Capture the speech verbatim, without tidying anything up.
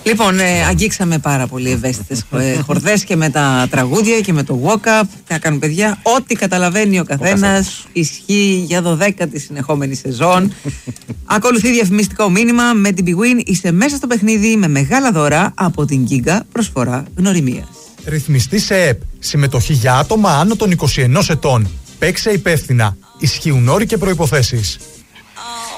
Λοιπόν, ε, αγγίξαμε πάρα πολύ ευαίσθητες χορδές και με τα τραγούδια και με το walk-up. Θα κάνουν παιδιά, ό,τι καταλαβαίνει ο καθένας, ισχύει για δωδέκατη συνεχόμενη σεζόν. Ακολουθεί διαφημιστικό μήνυμα με την BWIN. Είστε μέσα στο παιχνίδι με μεγάλα δώρα από την Giga, προσφορά γνωριμίας. Ρυθμιστή σε ΕΠ. Συμμετοχή για άτομα άνω των είκοσι ενός ετών. Παίξε υπεύθυνα. Ισχύουν όροι και προϋποθέσεις.